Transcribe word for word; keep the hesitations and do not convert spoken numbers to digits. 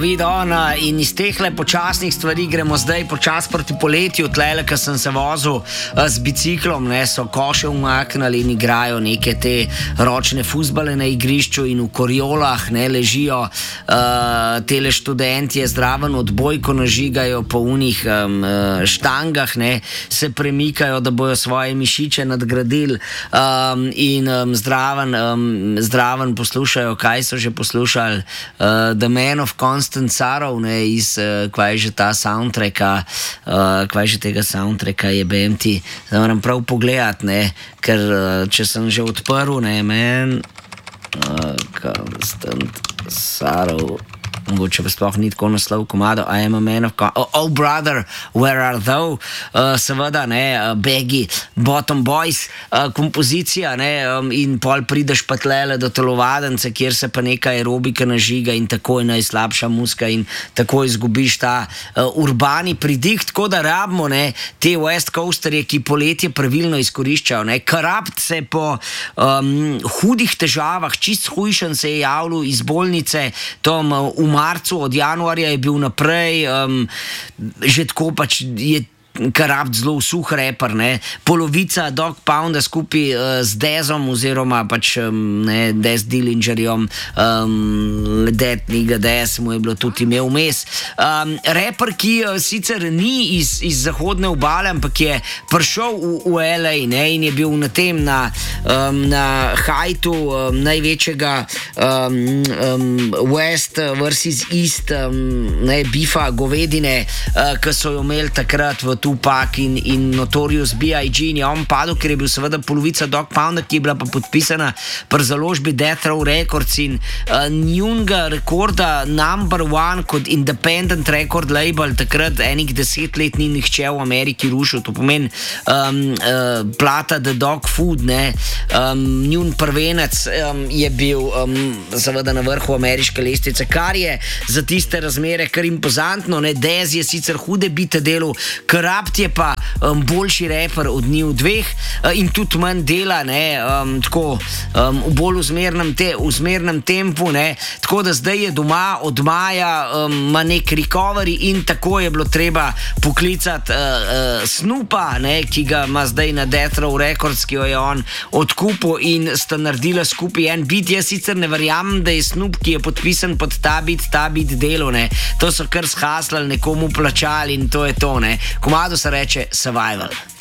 vidi ona in iz teh le počasnih stvari gremo zdaj počas proti poletju, tlele, ko sem se vozil uh, z biciklom, ne, so koše umaknili in igrajo neke te ročne fuzbale na igrišču in v koriolah, ne, ležijo uh, tele študentje zdraven odbojko nažigajo po unih um, štangah, ne, se premikajo, da bojo svoje mišiče nadgradili um, in um, zdraven, um, zdraven poslušajo, kaj so že poslušali, uh, The Man of Constant Sorrow, ne, iz, uh, kvaj je že ta soundtracka, uh, kvaj je že tega soundtracka je B M T, da moram prav pogledati, ne, ker uh, če sem že odprl, ne, Man uh, Constant Sorrow, mogoče pa sploh ni tako naslov komado, I am a man of con- oh, oh brother, where are thou? Uh, seveda, ne, uh, Baggy, Bottom Boys, uh, kompozicija, ne, um, in pol prideš pa tlele do telovadence, kjer se pa neka aerobika nažiga in tako je najslabša muska in tako izgubiš ta uh, urbani pridih, tako da rabimo, ne, te West Coasterje, ki poletje pravilno izkoriščajo, ne, Karapt se po um, hudih težavah, čist hujšen se je javljal iz bolnice, tom uh, v marcu, od januarja je bil naprej, um, že tako pač je Karapt zelo suh reper, ne, polovica Dog Pounda skupaj uh, z Dezom oziroma pač um, ne, Dez Dillingerjem, um, Dead Nigga Dez mu je bilo tudi ime vmes. Um, reper, ki uh, sicer ni iz, iz zahodne obale, ampak je prišel v, v L A, ne, in je bil na tem na, um, na hajtu um, največjega um, um, West versus East um, ne, bifa govedine, uh, ki so jo imeli takrat v Tupac in, in Notorious B I G in je on padel, ker je bil seveda polovica Dog Pounda, ki je bila pa podpisana pri založbi Death Row Records in uh, njunga rekorda number one kot independent record label takrat enih deset let ni nihče v Ameriki rušil, to pomeni um, uh, plata The Dog Food, ne, um, njun prvenec um, je bil um, seveda na vrhu ameriške lestvice, kar je za tiste razmere kar impozantno, ne, Dez je sicer hude bite delal, Karapt je pa um, boljši reper od njih dveh uh, in tudi manj dela, ne, um, tako um, v bolj uzmernem, te, uzmernem tempu, ne, tako da zdaj je doma od maja, um, ima nek recovery in tako je bilo treba poklicati uh, uh, Snoopa, ne, ki ga ima zdaj na Death Row Records, ki jo je on odkupil in sta naredila skupaj en bit. Jaz sicer ne verjamem, da je Snoop, ki je podpisan pod ta bit, ta bit delo, ne, to so kar shaslali, nekomu plačali in to je to, ne. Komado se reče Survival.